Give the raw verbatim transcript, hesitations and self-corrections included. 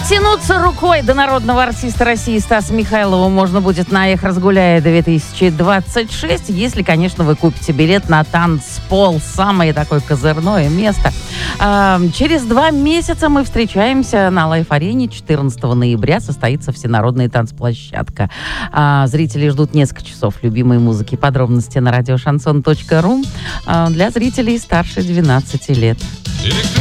Дотянуться рукой до народного артиста России Стаса Михайлова можно будет на «Эх, разгуляя» две тысячи двадцать шесть, если, конечно, вы купите билет на танцпол, самое такое козырное место. А, через два месяца мы встречаемся на Лайф-арене. четырнадцатого ноября состоится всенародная танцплощадка. А, зрители ждут несколько часов любимой музыки. Подробности на радиошансон точка ру а, для зрителей старше двенадцати лет.